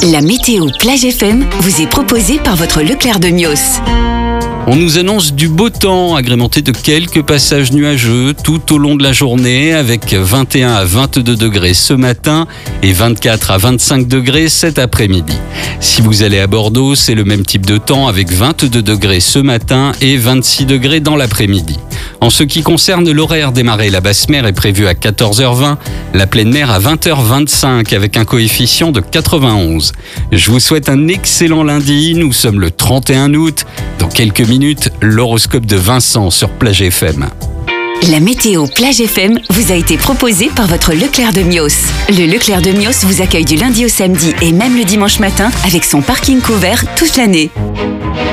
La météo Plage FM vous est proposée par votre Leclerc de Mios. On nous annonce du beau temps, agrémenté de quelques passages nuageux tout au long de la journée, avec 21 à 22 degrés ce matin et 24 à 25 degrés cet après-midi. Si vous allez à Bordeaux, c'est le même type de temps, avec 22 degrés ce matin et 26 degrés dans l'après-midi. En ce qui concerne l'horaire des marées, la basse mer est prévue à 14h20, la pleine mer à 20h25 avec un coefficient de 91. Je vous souhaite un excellent lundi, nous sommes le 31 août. Dans quelques minutes, l'horoscope de Vincent sur Plage FM. La météo Plage FM vous a été proposée par votre Leclerc de Mios. Le Leclerc de Mios vous accueille du lundi au samedi et même le dimanche matin avec son parking couvert toute l'année.